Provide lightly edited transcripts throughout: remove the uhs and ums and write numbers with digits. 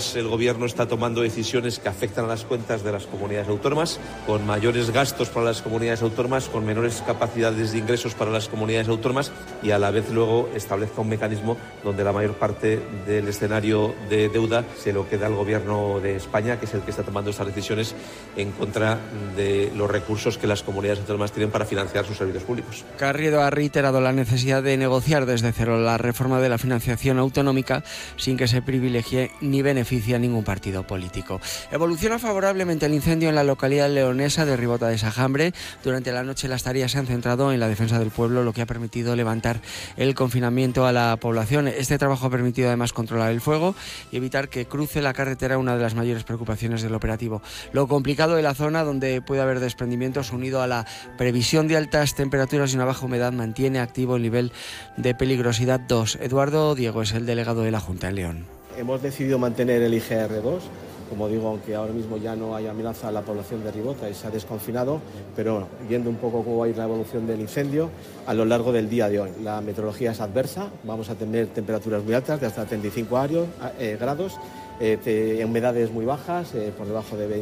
pues el Gobierno está tomando decisiones que afectan a las cuentas de las comunidades autónomas, con mayores gastos para las comunidades autónomas, con menores capacidades de ingresos para las comunidades autónomas y a la vez luego establezca un mecanismo donde la mayor parte del escenario de deuda se lo queda al Gobierno de España, que es el que está tomando estas decisiones en contra de los recursos que las comunidades autónomas tienen para financiar sus servicios públicos. Carriedo ha reiterado la necesidad de negociar desde cero la reforma de la financiación autonómica sin que se privilegie ni beneficie a ningún partido político. Evoluciona favorablemente el incendio en la localidad leonesa de Ribota de Sajambre. Durante la noche las tareas se han centrado en la defensa del pueblo, lo que ha permitido levantar el confinamiento a la población. Este trabajo ha permitido además controlar el fuego y evitar que cruce la carretera, una de las mayores preocupaciones del operativo. Lo complicado de la zona, donde puede haber desprendimientos, unido a la previsión de altas temperaturas y una baja humedad, mantiene activo el nivel de peligrosidad 2. Eduardo Diego es el delegado de la Junta en León. Hemos decidido mantener el IGR2. Como digo, aunque ahora mismo ya no hay amenaza a la población de Ribota y se ha desconfinado, pero viendo un poco cómo va a ir la evolución del incendio a lo largo del día de hoy. La meteorología es adversa, vamos a tener temperaturas muy altas de hasta 35 grados, humedades muy bajas, por debajo de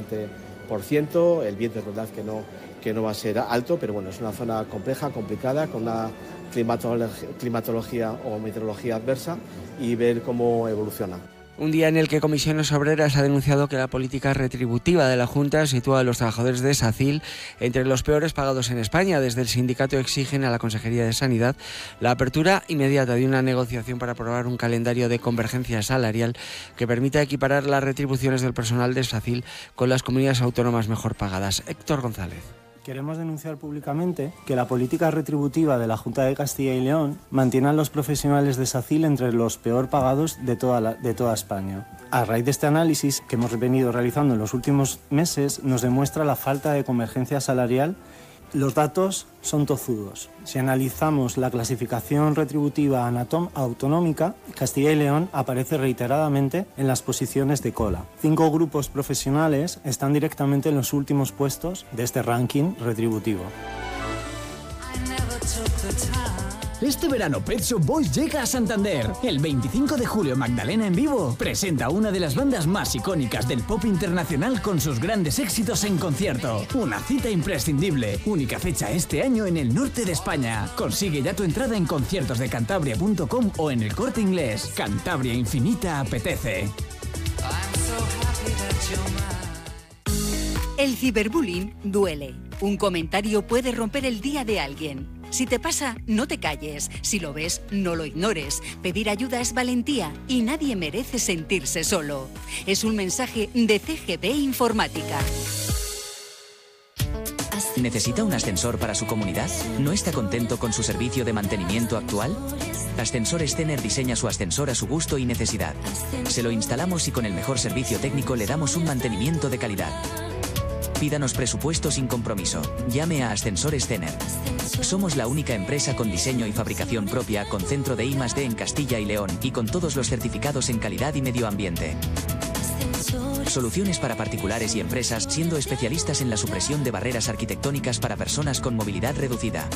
20%, el viento es verdad que no va a ser alto, pero bueno, es una zona compleja, complicada, con una climatología o meteorología adversa y ver cómo evoluciona. Un día en el que Comisiones Obreras ha denunciado que la política retributiva de la Junta sitúa a los trabajadores de SACIL entre los peores pagados en España. Desde el sindicato exigen a la Consejería de Sanidad la apertura inmediata de una negociación para aprobar un calendario de convergencia salarial que permita equiparar las retribuciones del personal de SACIL con las comunidades autónomas mejor pagadas. Héctor González. Queremos denunciar públicamente que la política retributiva de la Junta de Castilla y León mantiene a los profesionales de SACIL entre los peor pagados de toda España. A raíz de este análisis que hemos venido realizando en los últimos meses, nos demuestra la falta de convergencia salarial. Los datos son tozudos. Si analizamos la clasificación retributiva autonómica, Castilla y León aparece reiteradamente en las posiciones de cola. 5 grupos profesionales están directamente en los últimos puestos de este ranking retributivo. Este verano Pet Shop Boys llega a Santander. El 25 de julio Magdalena en vivo presenta una de las bandas más icónicas del pop internacional con sus grandes éxitos en concierto. Una cita imprescindible. Única fecha este año en el norte de España. Consigue ya tu entrada en conciertosdecantabria.com o en El Corte Inglés. Cantabria Infinita apetece. El ciberbullying duele. Un comentario puede romper el día de alguien. Si te pasa, no te calles. Si lo ves, no lo ignores. Pedir ayuda es valentía y nadie merece sentirse solo. Es un mensaje de CGB Informática. ¿Necesita un ascensor para su comunidad? ¿No está contento con su servicio de mantenimiento actual? Ascensores Stener diseña su ascensor a su gusto y necesidad. Se lo instalamos y con el mejor servicio técnico le damos un mantenimiento de calidad. Pídanos presupuesto sin compromiso. Llame a Ascensores Stener. Somos la única empresa con diseño y fabricación propia, con centro de I+D en Castilla y León y con todos los certificados en calidad y medio ambiente. Soluciones para particulares y empresas, siendo especialistas en la supresión de barreras arquitectónicas para personas con movilidad reducida.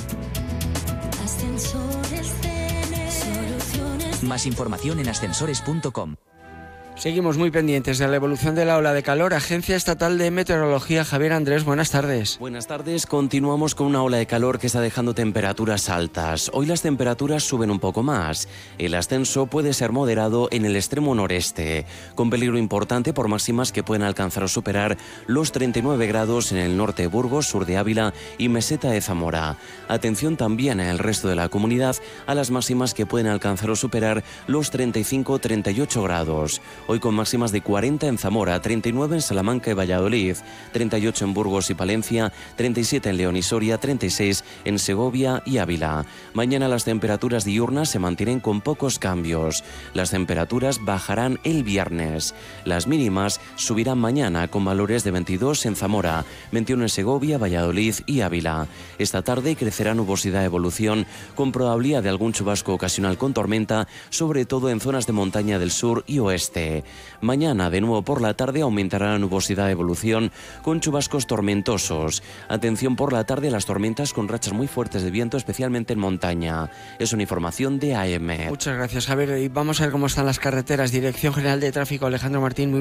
Más información en ascensores.com. Seguimos muy pendientes de la evolución de la ola de calor. Agencia Estatal de Meteorología, Javier Andrés, buenas tardes. Buenas tardes, continuamos con una ola de calor que está dejando temperaturas altas. Hoy las temperaturas suben un poco más. El ascenso puede ser moderado en el extremo noreste, con peligro importante por máximas que pueden alcanzar o superar los 39 grados en el norte de Burgos, sur de Ávila y meseta de Zamora. Atención también en el resto de la comunidad a las máximas que pueden alcanzar o superar los 35-38 grados. Hoy con máximas de 40 en Zamora, 39 en Salamanca y Valladolid, 38 en Burgos y Palencia, 37 en León y Soria, 36 en Segovia y Ávila. Mañana las temperaturas diurnas se mantienen con pocos cambios. Las temperaturas bajarán el viernes. Las mínimas subirán mañana con valores de 22 en Zamora, 21 en Segovia, Valladolid y Ávila. Esta tarde crecerá nubosidad de evolución con probabilidad de algún chubasco ocasional con tormenta, sobre todo en zonas de montaña del sur y oeste. Mañana, de nuevo por la tarde, aumentará la nubosidad de evolución con chubascos tormentosos. Atención por la tarde a las tormentas con rachas muy fuertes de viento, especialmente en montaña. Es una información de AEMET. Muchas gracias, Javier. Y vamos a ver cómo están las carreteras. Dirección General de Tráfico, Alejandro Martín.